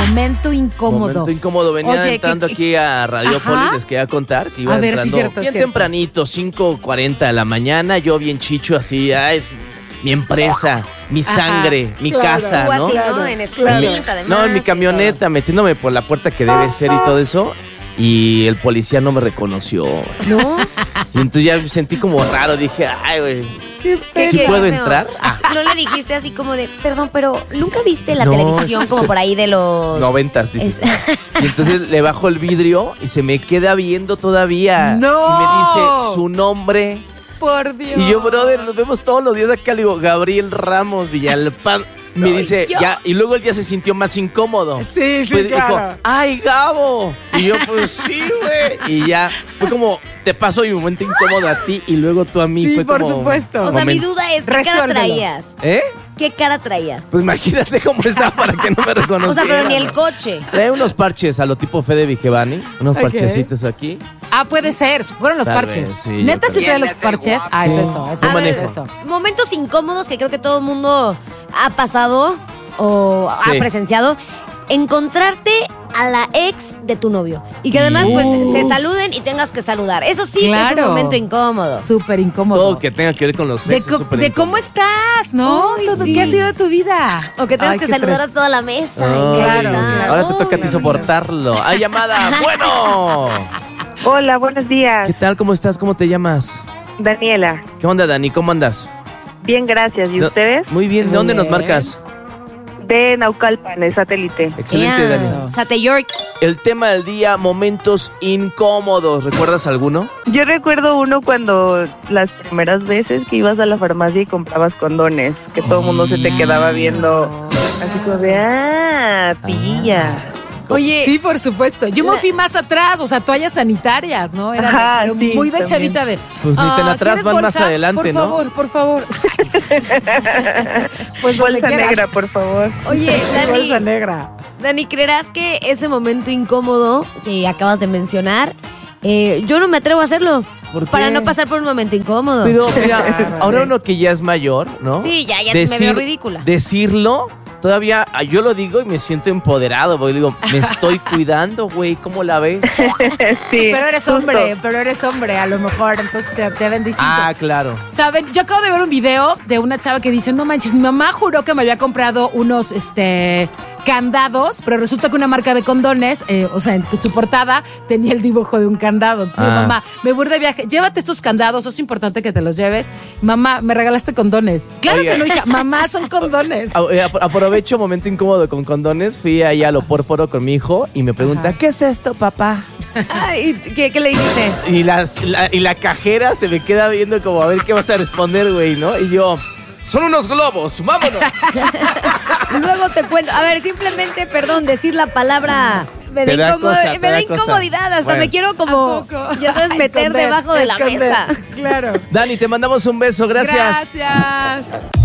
momento incómodo. Momento incómodo. Venía Oye, entrando aquí a Radio Poli, les quería contar que iba A ver, entrando sí, cierto, bien cierto. tempranito, 5:40 de la mañana, yo bien chicho así, mi empresa, mi sangre, mi casa, Tú ¿no? así, ¿no? En escuelita, además. No, en mi y camioneta, metiéndome por la puerta que debe ser y todo eso. Y el policía no me reconoció. todo. ¿No? Y entonces ya me sentí como raro. Dije, ay, güey, ¿Qué ¿sí feo? puedo entrar? Ah, ¿No le dijiste así como de, perdón, pero nunca viste la No, televisión sí, como sí. por ahí de los... 90s, dices. Es- Y entonces le bajo el vidrio y se me queda viendo todavía. ¡No! Y me dice su nombre. Por Dios. Y yo, brother, nos vemos todos los días acá. Le digo, Gabriel Ramos Villalpán. Me dice, yo. ya. Y luego él ya se sintió más incómodo. Sí, Pues claro. dijo, ¡ay, Gabo! Y yo, pues sí, güey. Y ya, fue como, te paso mi momento incómodo a ti y luego tú a mí. Sí, fue por como, supuesto. O sea, mi momento. duda es, ¿qué cara Resuélvelo. traías? ¿Eh? ¿Qué cara traías? Pues imagínate cómo estaba para que no me reconociera. O sea, pero ni el coche. Trae unos parches a lo tipo Fede Vigevani, unos Ok. parchecitos aquí. Ah, puede ser. Fueron los Tal parches. vez, sí, ¿Neta yo sí creo. trae los parches? Ah, Sí. es eso. Es Yo eso, manejo. es eso. Momentos incómodos que creo que todo el mundo ha pasado o Sí. ha presenciado. Encontrarte a la ex de tu novio. Y que además, pues, se saluden y tengas que saludar. Eso sí que es Claro. un momento incómodo. Súper incómodo. Todo que tenga que ver con los de, sexos. súper de cómo incómodo. estás, ¿no? Ay, Todo, sí. ¿qué ha sido de tu vida? O que tengas Ay, que qué saludar estrés. a toda la mesa. Ay, y que claro, está. claro. Ahora te toca a ti Uy, soportarlo. ¡Ay, llamada! ¡Bueno! Hola, buenos días. ¿Qué tal? ¿Cómo estás? ¿Cómo te llamas? Daniela. ¿Qué onda, Dani? ¿Cómo andas? Bien, gracias. ¿Y No- ustedes? Muy bien. ¿De Muy dónde nos bien. marcas? De Naucalpan, el satélite. Excelente, Ea, Dani. Sate Yorks. El tema del día, momentos incómodos. ¿Recuerdas alguno? Yo recuerdo uno cuando las primeras veces que ibas a la farmacia y comprabas condones, que todo el mundo se te quedaba viendo así como de, tía. Oye, Sí, por supuesto. Yo me La- fui más atrás, o sea, toallas sanitarias, ¿no? Era Ajá, pero sí, muy de también. chavita de. Pues ni tan atrás, ¿quieres van más bolsa? adelante, por ¿no? Favor, por favor. Pues donde Bolsa quieras. negra, por favor. oye, Bolsa Dani, negra. Dani, ¿creerás que ese momento incómodo que acabas de mencionar, yo no me atrevo a hacerlo? ¿Por qué? Para no pasar por un momento incómodo. Pero mira, ahora uno que ya es mayor, ¿no? Sí, ya me veo ridícula. Decirlo, todavía yo lo digo y me siento empoderado, porque digo, me estoy cuidando, güey, ¿cómo la ves? Sí, Pero eres justo. hombre, a lo mejor, entonces te ven distinto. Ah, claro. Saben, yo acabo de ver un video de una chava que dice, no manches, mi mamá juró que me había comprado unos candados, pero resulta que una marca de condones, o sea, en su portada tenía el dibujo de un candado. Entonces, Ah. mamá, me voy de viaje, llévate estos candados, es importante que te los lleves. Mamá, me regalaste condones. Claro Oiga. que no, hija, mamá, son condones. Aprovecho momento incómodo con condones, fui allá a lo pórporo con mi hijo y me pregunta, Ajá. ¿qué es esto, papá? Ay, ¿qué le dijiste? Y la cajera se me queda viendo como, a ver qué vas a responder, güey, ¿no? Y yo, son unos globos, vámonos. Luego te cuento. A ver, simplemente, perdón, decir la palabra me Te da, da cosa, te me da da cosa. incomodidad. Hasta Bueno. me quiero ¿A como, poco? ya sabes, meter Esconder, debajo de la esconder. mesa. Claro. Dani, te mandamos un beso, gracias. Gracias.